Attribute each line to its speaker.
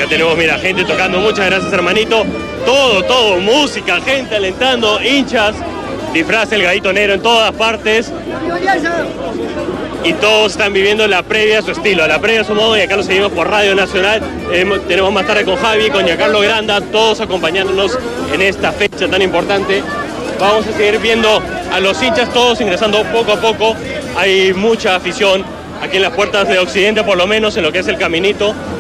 Speaker 1: tenemos, mira, gente tocando. Muchas gracias, hermanito. Todo, música, gente alentando, hinchas, disfraz el Gallito Negro en todas partes. Y todos están viviendo la previa a su estilo, la previa a su modo, y acá lo seguimos por Radio Nacional. Tenemos más tarde con Javi, con Giancarlo Granda, todos acompañándonos en esta fecha tan importante. Vamos a seguir viendo a los hinchas todos ingresando poco a poco. Hay mucha afición aquí en las puertas de Occidente, por lo menos en lo que es el caminito.